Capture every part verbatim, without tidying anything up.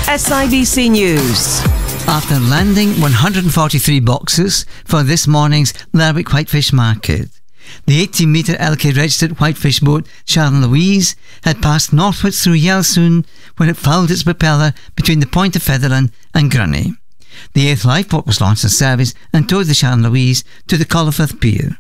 S I B C News. After landing one hundred forty-three boxes for this morning's Lerwick Whitefish Market, the eighteen metre L K registered whitefish boat Sharon Louise had passed northwards through Yelsoon when it fouled its propeller between the Point of Fetherland and Grunny. The eighth lifeboat was launched in service and towed the Sharon Louise to the Collerford Pier.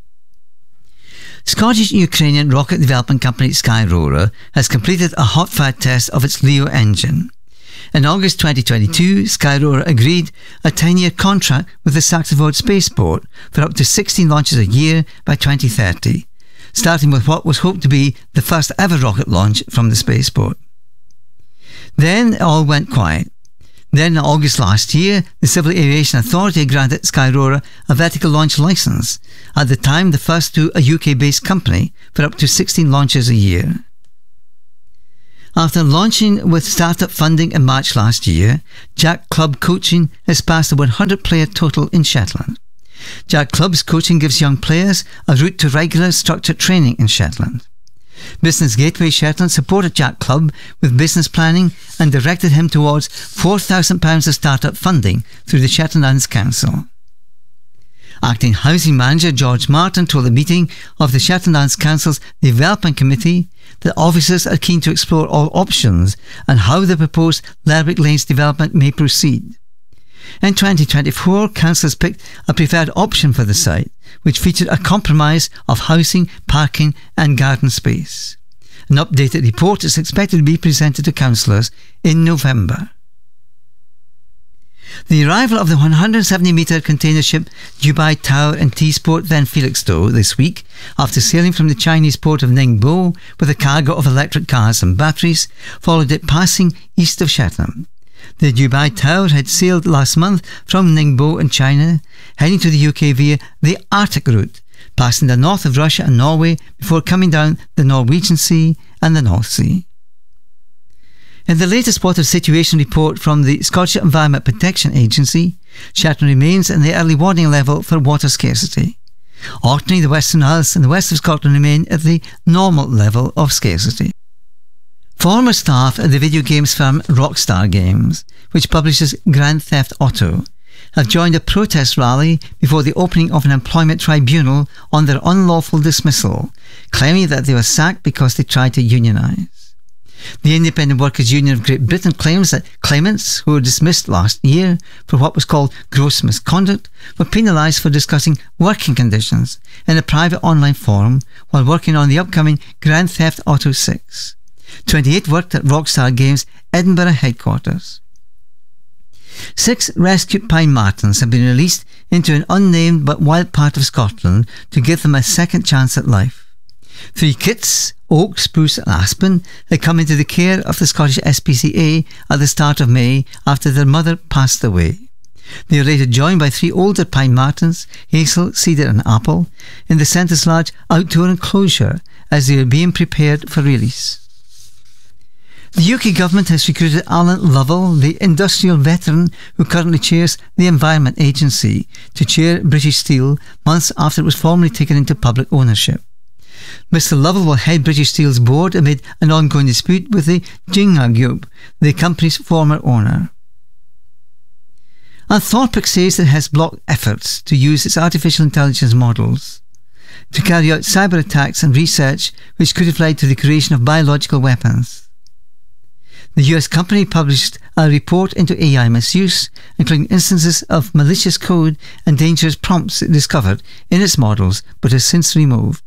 Scottish-Ukrainian rocket development company Skyroara has completed a hot fire test of its Leo engine. In August twenty twenty-two, Skyroara agreed a ten-year contract with the Saxonwold spaceport for up to sixteen launches a year by twenty thirty, starting with what was hoped to be the first ever rocket launch from the spaceport. Then it all went quiet. Then in August last year, the Civil Aviation Authority granted Skyroara a vertical launch licence, at the time the first to a U K-based company, for up to sixteen launches a year. After launching with startup funding in March last year, Jack Club Coaching has passed a one hundred player total in Shetland. Jack Club's coaching gives young players a route to regular structured training in Shetland. Business Gateway Shetland supported Jack Club with business planning and directed him towards four thousand pounds of startup funding through the Shetland Lands Council. Acting Housing Manager George Martin told the meeting of the Shetland Lands Council's Development Committee that officers are keen to explore all options and how the proposed Lerwick Lanes development may proceed. In twenty twenty-four, councillors picked a preferred option for the site, which featured a compromise of housing, parking and garden space. An updated report is expected to be presented to councillors in November. The arrival of the one hundred seventy metre container ship Dubai Tower in T-Sport then Felixstowe this week, after sailing from the Chinese port of Ningbo with a cargo of electric cars and batteries, followed it passing east of Shetland. The Dubai Tower had sailed last month from Ningbo in China, heading to the U K via the Arctic route, passing the north of Russia and Norway before coming down the Norwegian Sea and the North Sea. In the latest water situation report from the Scottish Environment Protection Agency, Shetland remains in the early warning level for water scarcity. Orkney, the Western Isles and the west of Scotland remain at the normal level of scarcity. Former staff at the video games firm Rockstar Games, which publishes Grand Theft Auto, have joined a protest rally before the opening of an employment tribunal on their unlawful dismissal, claiming that they were sacked because they tried to unionise. The Independent Workers' Union of Great Britain claims that claimants who were dismissed last year for what was called gross misconduct were penalised for discussing working conditions in a private online forum while working on the upcoming Grand Theft Auto six. twenty-eight worked at Rockstar Games' Edinburgh headquarters. Six rescued pine martens have been released into an unnamed but wild part of Scotland to give them a second chance at life. Three kits, oak, spruce and aspen, had come into the care of the Scottish S P C A at the start of May after their mother passed away. They are later joined by three older pine martens, hazel, cedar and apple, in the centre's large outdoor enclosure as they are being prepared for release. The U K government has recruited Alan Lovell, the industrial veteran who currently chairs the Environment Agency, to chair British Steel months after it was formally taken into public ownership. Mister Lovell will head British Steel's board amid an ongoing dispute with the Jinghua Group, the company's former owner. Anthropic says it has blocked efforts to use its artificial intelligence models to carry out cyber attacks and research which could have led to the creation of biological weapons. The U S company published a report into A I misuse, including instances of malicious code and dangerous prompts it discovered in its models, but has since removed.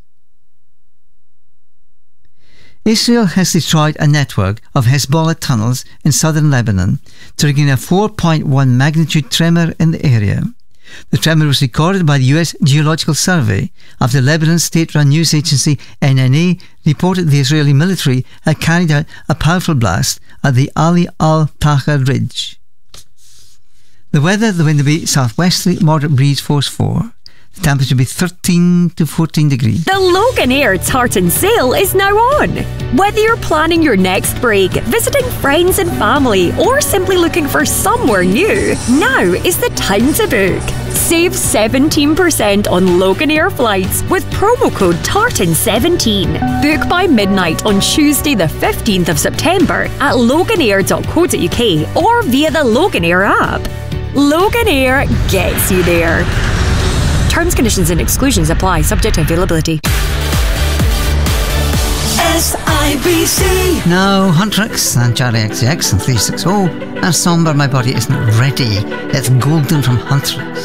Israel has destroyed a network of Hezbollah tunnels in southern Lebanon, triggering a four point one magnitude tremor in the area. The tremor was recorded by the U S Geological Survey after Lebanon's state-run news agency N N A reported the Israeli military had carried out a powerful blast at the Ali al-Tahar Ridge. The weather, the wind will be southwesterly, moderate breeze, force four. The temperature will be thirteen to fourteen degrees. The Loganair Tartan Sale is now on. Whether you're planning your next break, visiting friends and family, or simply looking for somewhere new, now is the time to book. Save seventeen percent on Loganair flights with promo code tartan seventeen. Book by midnight on Tuesday the fifteenth of September at loganair dot co dot uk or via the Loganair app. Loganair gets you there. Terms, conditions and exclusions apply, subject to availability. S I B C. Now, Huntrix and Charlie X C X and three sixty and Somber My Body Isn't Ready. It's Golden from Huntrix.